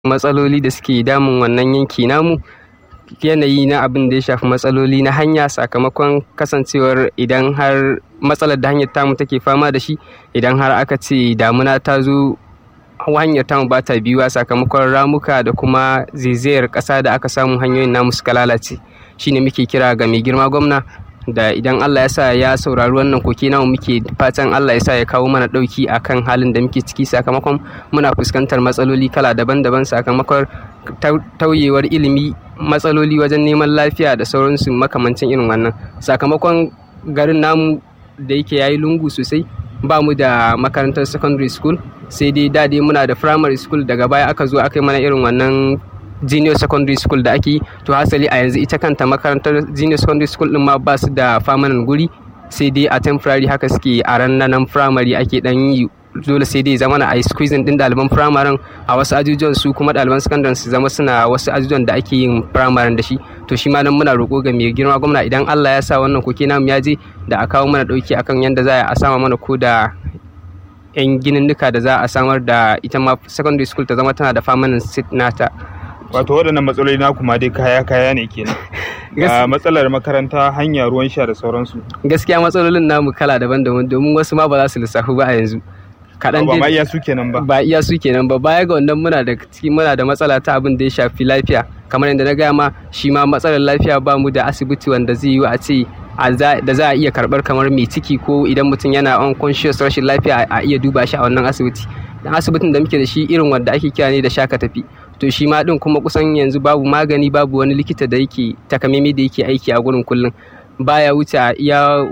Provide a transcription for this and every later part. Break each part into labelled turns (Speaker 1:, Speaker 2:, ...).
Speaker 1: matsaloli da suke damun wannan yanki namu, yanayi na abin da ya shafi matsaloli na hanya, sakamakon kasancewar idan har matsalar da hanyar tamu take fama da shi, idan har aka ce damuna ta zo hanyar tamu ba ta biyuwa sakamakon ramuka da kuma zaizayar ƙasa da aka samu hanyoyin namu suka lalace. Shine muke kira ga mai girma gwamna da idan Allah ya sa ya saurari wannan koke namu, muke fatan Allah ya sa ya kawo mana ɗauki akan halin da muke ciki, sakamakon muna fuskantar matsaloli kala daban-daban sakamakon tauyewar ilimi, matsaloli wajen neman lafiya da sauransu makamancin irin wannan. Sakamakon garin namu da yake yayi lungu sosai, ba mu da makarantar secondary school, sai dai dade muna da primary school, daga baya aka zo aka yi mana irin wannan junior secondary school da ake yi. To hasali a yanzu ita kanta makarantar junior secondary school din ma ba su da permanent guri, sai dai a temporary haka suke a rannanan primary ake dan yi, dole sai dai zama a yi squeezing din ɗaliban primary a wasu ajujuwan, su kuma ɗaliban secondary su zama suna wasu ajujuwan da ake yin primary da shi. To shi ma nan muna roƙo ga mai girma gwamna idan Allah ya sa wannan koke namu ya je, da a kawo mana ɗauki akan yanda za a sama mana ko da 'yan gininnika da za a samar da ita ma secondary school ta zama tana da permanent seat nata.
Speaker 2: Wato waɗannan matsaloli na kuma dai kaya ne kenan. Matsalar makaranta, hanya, ruwan sha da sauransu. Gaskiya
Speaker 1: matsalolin namu kala daban-daban, domin wasu ma ba za su lissafu ba a yanzu.
Speaker 2: Kaɗan ba iya su kenan ba.
Speaker 1: Ba iya su kenan ba. Baya ga wannan muna da matsala ta abin da ya shafi lafiya. Kamar yadda na gaya ma, shi ma matsalar lafiya ba mu da asibiti wanda zai yi a ce da za a iya karɓar kamar mai ciki, ko idan mutum yana unconscious rashin lafiya a iya duba shi a wannan asibiti. Dan asibitin da muke da shi irin wanda ake kira ne da shaka tafi. To shi ma din kuma kusan yanzu babu magani, babu wani likita da yake takamaimai da yake aiki a gurin kullum. Baya wuce a iya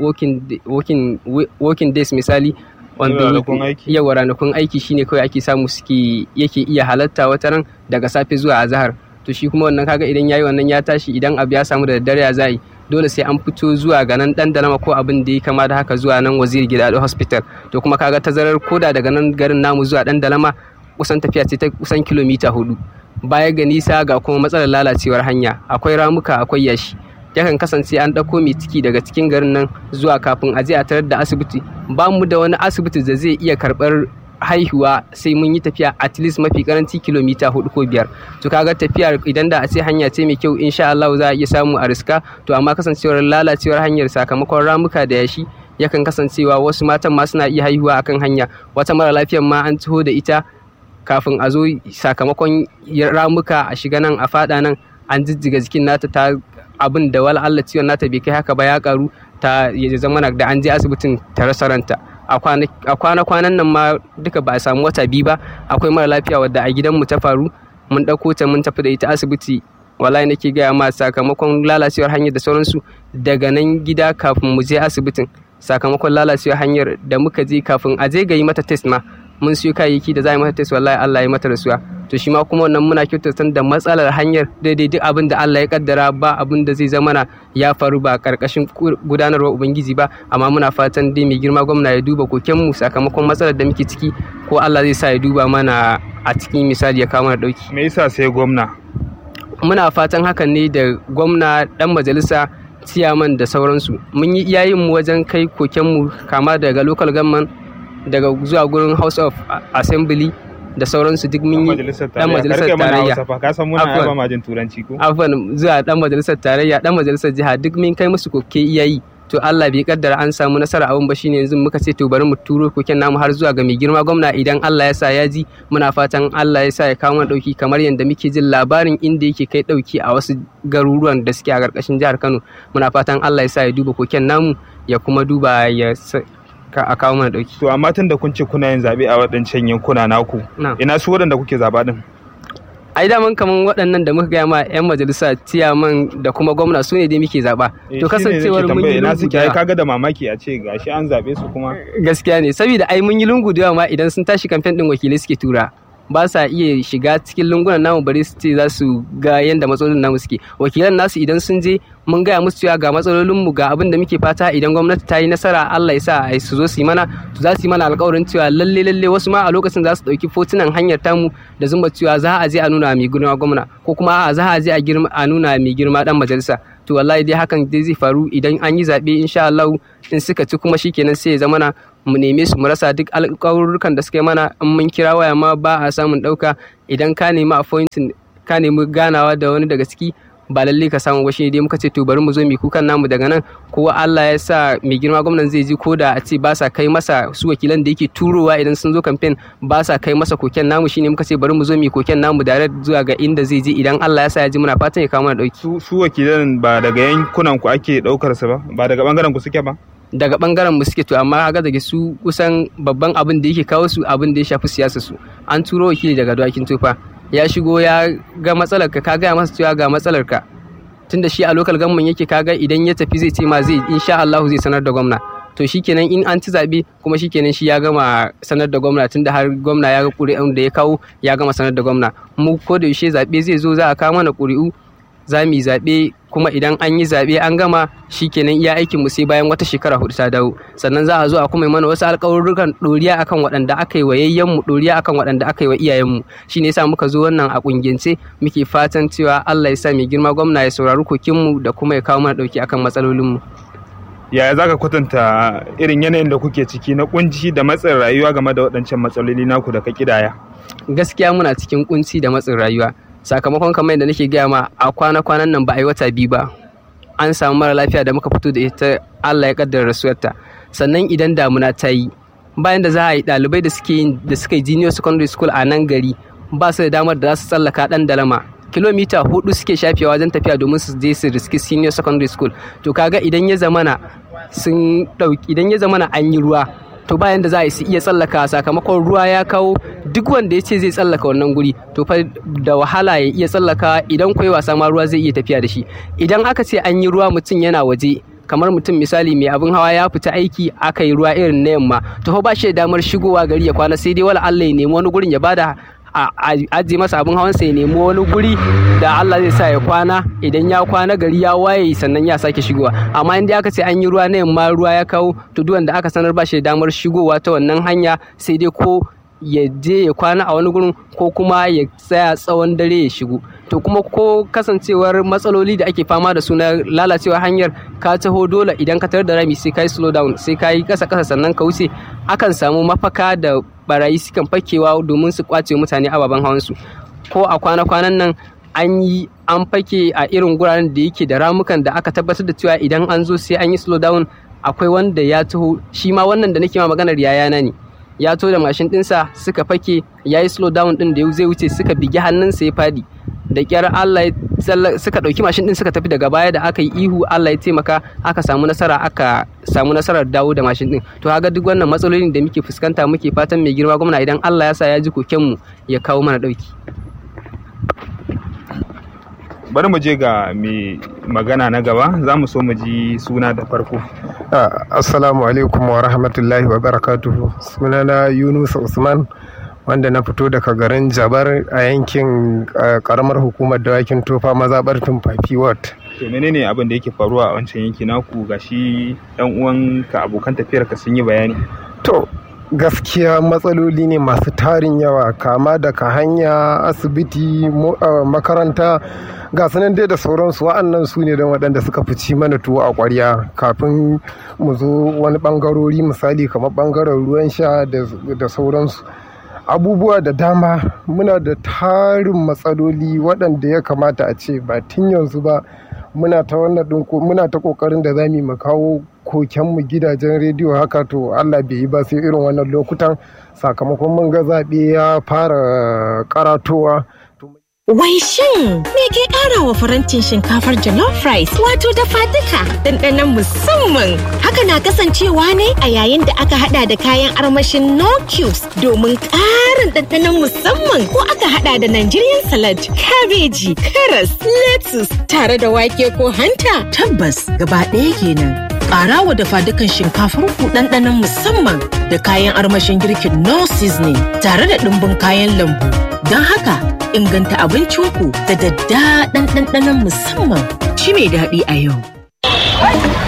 Speaker 1: working days misali, wanda yawa ranakun aiki shine kawai ake samu yake iya halatta wata ran daga safe zuwa azahar. To shi kuma wannan kaga idan yayi wannan ya tashi, idan abu ya samu da daddare ya zai, dole sai an fito zuwa ga nan dan dalama ko abin da ya kama da haka zuwa nan Waziri Gidado Hospital. To kuma kaga tazarar koda daga nan garin namu zuwa dan dalama kusan tafiya ce ta kusan kilomita 4. Baya ga nisa ga kuma matsalar lalacewar hanya, akwai ramuka, akwai yashi. Yakan kasance an ɗauko mai ciki daga cikin garin nan zuwa kafin a je a tarar da asibiti, ba mu da wani asibiti da zai iya karɓar haihuwa sai mun yi tafiya at least mafi karanci kilomita 4 ko 5. To kaga tafiyar idan da a ce hanya ce mai kyau, insha Allah za a iya samu a riska. To amma kasancewar lalacewar hanyar sakamakon ramuka da yashi, yakan kasancewa wasu matan ma suna iya haihuwa akan hanya, wata mara lafiyar ma an taho da ita kafin a zo, sakamakon ramuka a shiga nan a fada nan, an jijjiga jikin nata, ta abin da wala Allah ciwon nata bai kai haka ba ya karu, ta ya zama da an je asibitin ta rasa ranta. A kwana-kwanan nan ma duka ba a samu wata 2 ba, akwai mara lafiya wadda a gidanmu ta faru, mun ɗauko ta mun tafi da ita asibiti. Wallahi nake gaya ma, sakamakon lalacewar hanyar da sauransu, daga nan gida kafin mu je asibitin, sakamakon lalacewar hanyar da muka je kafin a je ga yi mata test ma, mun siyo kayayyaki da za a yi mata test, wallahi Allah ya mata rasuwa. To shi ma kuma wannan muna kyautata da matsalar hanyar, daidai duk abin da Allah ya kaddara, ba abin da zai zama ya faru ba karkashin gudanarwar ubangiji ba. Amma muna fatan dai mai girma gwamna ya duba kokenmu sakamakon matsalar da muke ciki, ko Allah zai sa ya duba mana a cikin misali ya kawo mana dauki.
Speaker 2: Me yasa sai gwamna?
Speaker 1: Muna fatan hakan ne da gwamna, dan majalisa, ciyaman da sauransu. Mun yi iyayen mu wajen kai kokenmu, kama daga local government, daga zuwa gurin House of Assembly da sauransu, duk mun yi. Dan majalisar tarayya,
Speaker 2: ka san muna yaba majin turanci ko?
Speaker 1: Afwan, zuwa dan majalisar tarayya, dan majalisar jiha, duk mun kai musu koke iyayi. To Allah bai kaddara an samu nasara abun ba, shine yanzu muka ce to bari mu turo koken namu har zuwa ga mai girma gwamna. Idan Allah ya sa ya ji, muna fatan Allah ya sa ya kawo mana dauki, kamar yadda muke jin labarin inda yake kai dauki a wasu garuruwan da suke a karkashin jihar Kano. Muna fatan Allah ya sa ya duba koken namu, ya kuma duba ya a kawo mana dauki.
Speaker 2: To amma tun da kun ce kuna yin zabe a waɗancan yankuna naku, ina su waɗanda kuke zaba din?
Speaker 1: Ai daman kaman waɗannan da muka gaya ma 'yan majalisa, ciyaman da kuma gwamna, su ne dai muke zaba. To kasancewar mun yi lungu da yawa,
Speaker 2: kaga da mamaki a ce gashi an zabe su kuma.
Speaker 1: Gaskiya ne, saboda ai mun yi lungu da yawa ma, idan sun tashi kamfen din wakilai suke tura, ba sa iya shiga cikin lungunan namu bare su ce za su ga yanda matsalolin namu suke. Wakilan nasu idan sun je, mun gaya musu cewa ga matsalolinmu, ga abin da muke fata idan gwamnati ta yi nasara, Allah ya sa su zo su yi mana. To za su yi mana alƙawarin cewa lalle wasu ma a lokacin za su ɗauki fotunan hanyar tamu da zuma cewa za a je a nuna mai girma gwamna, ko kuma za a je a nuna mai girma dan majalisa. To wallahi dai hakan dai zai faru idan an yi zaɓe, insha Allah in suka ci kuma shikenan sai ya zamana mu neme su mu rasa duk alƙawarurrukan da suka yi mana, in mun kira waya ma ba a samun ɗauka, idan ka nemi appointment ka nemi ganawa da wani daga ciki ba lalle ka samu ba. Shi dai muka ce to bari mu zo mu kukan namu daga nan, ko Allah ya sa mai girma gwamnan zai ji, ko da a ce ba sa kai masa su wakilan da yake turowa idan sun zo campaign ba sa kai masa koken namu, shine muka ce bari mu zo mu koken namu direct zuwa ga inda zai je, idan Allah ya sa ya ji muna fatan ya kawo mana dauki.
Speaker 2: Su wakilan ba daga yankunan ku ake daukar su ba daga bangaren ku suke ba?
Speaker 1: Daga bangaren mu suke, to amma kaga daga su kusan babban abin da yake kawo su abin da ya shafi siyasa su. An turo wakili daga Dawakin Tofa, ya shigo ya ga matsalar ka gaya masa cewa ga matsalar ka, tunda shi a local government yake, kaga idan ya tafi zai ce ma zai insha Allah zai sanar da gwamna. To shikenan in an ci zabe kuma shikenan shi ya gama sanar da gwamna, tunda har gwamna ya ga ƙuri'un da ya kawo ya gama sanar da gwamna. Mu ko da yaushe zabe zai zo za a kawo mana ƙuri'u, za mu yi zaɓe, kuma idan an yi zaɓe an gama shikenan iya aikin mu sai bayan wata shekara 4 ta dawo, sannan za a zo a kuma mana wasu alƙawarurrukan ɗoriya akan waɗanda aka yi wa yayyen mu, ɗoriya akan waɗanda aka yi wa iyayen mu. Shine yasa muka zo wannan a ƙungiyance, muke fatan cewa Allah ya sa mai girma gwamna ya saurari kokin mu da kuma ya kawo mana ɗauki akan matsalolin mu.
Speaker 2: Yaya zaka kwatanta irin yanayin da kuke ciki na kunci da matsin rayuwa game da waɗancan matsaloli naku da ka kidaya?
Speaker 1: Gaskiya muna cikin kunci da matsin rayuwa, sakamakon kamar yadda nake gaya ma, a kwana-kwanan nan ba a yi wata 2 ba an samu mara lafiya da muka fito da ita, Allah ya kaddara rasuwarta. Sannan idan damuna ta yi, bayan da za a yi ɗalibai da suka yi junior secondary school a nan gari ba su da damar da za su tsallaka ɗan dalama, kilomita 4 suke shafewa wajen tafiya domin su je su riski senior secondary school. To kaga idan ya zamana an yi ruwa, to bayan da za a yi su iya tsallaka, sakamakon ruwa ya kawo duk wanda ya ce zai tsallaka wannan guri to fa da wahala ya iya tsallaka, idan kwai wasa ma ruwa zai iya tafiya da shi. Idan aka ce an yi ruwa mutum yana waje, kamar mutum misali mai abin hawa ya fita aiki aka yi ruwa irin na yamma, to fa ba shi da damar shigowa gari ya kwana, sai dai wala Allah ya nemi wani gurin ya bada a ajiye masa abin hawan sa, ya nemi wani guri da Allah zai sa ya kwana, idan ya kwana gari ya waye sannan ya sake shigowa. Amma inda aka ce an yi ruwa na yamma ruwa ya kawo, to duk wanda aka sanar ba shi da damar shigowa ta wannan hanya, sai dai ko ya je ya kwana a wani gurin ko kuma ya tsaya tsawon dare ya shigo. To kuma ko kasancewar matsaloli da ake fama da su na lalacewar hanyar, ka taho dole idan ka tarar da rami sai ka yi slow down, sai ka yi kasa sannan ka wuce. Akan samu mafaka da barayi sukan fakewa domin su kwace mutane ababen hawansu. Ko a kwana-kwanan nan an fake a irin guraren da yake da ramukan da aka tabbatar da cewa idan an zo sai an yi slow down. Akwai wanda ya taho, shi ma wannan da nake ma maganar yayana ne, ya to da mashin ɗinsa suka fake, ya yi slow down ɗin da zai wuce, suka bigi hannunsa ya fadi. Da kyar Allah suka ɗauki mashin ɗin suka tafi, daga baya da aka yi ihu Allah ya taimaka aka samu nasarar dawo da mashin ɗin. To kaga duk wannan matsalolin da muke fuskanta, muke fatan mai girma gwamna idan Allah ya sa ya ji kokenmu ya kawo mana ɗauki.
Speaker 2: Bari mu je ga mai magana na gaba, za mu so mu ji suna da farko.
Speaker 3: Assalamu alaikum wa rahmatullahi wa barakatuhu. Sunana Yunus Usman, wanda na fito daga garin Jabar a yankin karamar hukumar Dawakin Tofa, mazaɓar Tumfafi Ward.
Speaker 2: To menene abin da yake faruwa a wancan yanki naku, gashi dan uwanka abokan tafiyarka sun yi bayani?
Speaker 3: To gaskiya matsaloli ne masu tarin yawa, kama daga hanya, asibiti, makaranta, ga sanan dai da sauransu. Wa'annan su ne don waɗanda suka fici mana tuwo a ƙwarya, kafin mu zo wani ɓangarori misali kamar ɓangaren ruwan sha da sauransu. Abubuwa da dama, muna da tarin matsaloli waɗanda ya kamata a ce ba tun yanzu ba muna ta ƙoƙarin da za mu kawo kokenmu gidajen rediyo haka, to Allah bai yi ba sai irin wannan lokutan, sakamakon mun ga zaɓe ya fara karatowa.
Speaker 4: Wai shin me ke ƙara wa farantin shinkafar jollof rice wato dafa duka ɗanɗanon musamman? Haka na kasancewa ne a yayin da aka hada da kayan armashin no cubes domin ƙarin ɗanɗanon musamman, ko aka hada da Nigerian salad, kabeji, karas, lettuce tare da wake ko hanta.
Speaker 5: Tabbas gaba ɗaya kenan. Ƙara wa dafa dukan shinkafar ku ɗanɗanon musamman da kayan armashin girkin no seasoning tare da ɗumbin kayan lambu. Don haka inganta abincinku da daddaɗan ɗanɗanon musamman, ci mai daɗi a yau.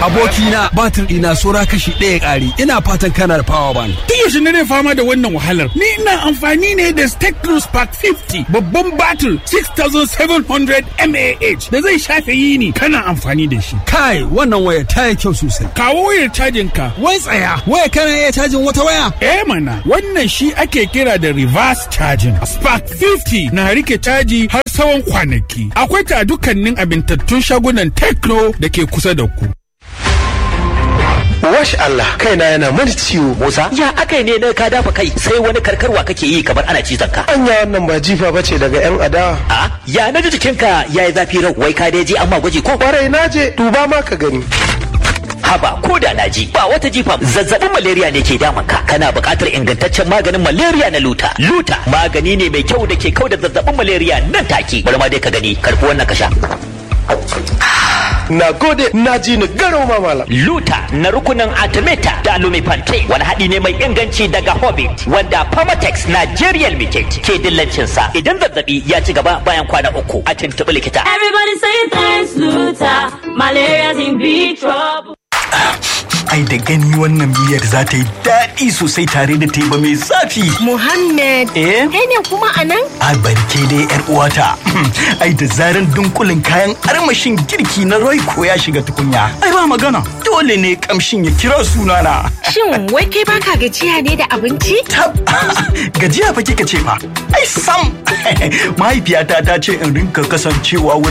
Speaker 6: Abokina, batir ɗina sora kashi ɗaya ƙari. Ina fatan kana da power bank.
Speaker 7: Tun yaushe ne fama da wannan wahalar? Ni ina amfani ne da Tecno Spark 50, babban batir 6700 mAh da zai shafe yini kana amfani da shi.
Speaker 6: Kai, wannan waya ta yi kyau sosai.
Speaker 7: Kawo wayar cajin ka.
Speaker 6: Wai tsaya, waya kana iya cajin wata waya?
Speaker 7: Mana, wannan shi ake kira da reverse charging. Spark 50 na rike caji har tsawon kwanaki. Akwai ta dukkanin abintattun shagunan Tecno da ke kusa da ku.
Speaker 8: Wash Allah, kaina yana mani ciwo.
Speaker 9: Musa, ya akai ne na ka dafa kai sai wani karkarwa kake yi kamar ana cizon ka.
Speaker 8: Anya wannan ba jifa bace daga yan adawa.
Speaker 9: Ya naji jikinka yayi zafi rau, wai ka dai ji amma gwaji ko?
Speaker 8: Kwarai naje, duba ma ka gani.
Speaker 9: Haba, ko da na ji ba wata jifa, zazzabin malaria ne ke damun ka. Kana buƙatar ingantaccen maganin malaria na Luta. Luta magani ne mai kyau da ke kauda zazzabin malaria nan take. Bari ma dai ka gani, karfi wannan ka sha.
Speaker 8: Na gode, na ji ni garo mamala.
Speaker 9: Luta na rukunin Artemata da Lumifante, wani haɗi ne mai inganci daga Hobbit wanda Pharmatex Nigeria Limited ke dillancin sa. Idan zazzabi ya ci gaba bayan kwana 3 a tuntuɓi likita.
Speaker 10: Everybody say thanks Luta, malaria's in big trouble.
Speaker 6: Ai da gani wannan miyar za ta yi daɗi sosai tare da teba mai zafi.
Speaker 4: Muhammad, kai ne kuma a nan?
Speaker 6: A barke dai yar uwata. Ai da zaran dunkulin kayan armashin girki na Royco ya shiga tukunya. Ai ba magana, dole ne kamshin ya kira sunana.
Speaker 4: Shin wai kai baka gajiya ne da abinci?
Speaker 6: Tab, gajiya fa kika ce fa. Ai sam. Mahaifiyata ta ce in rinka kasancewa wurin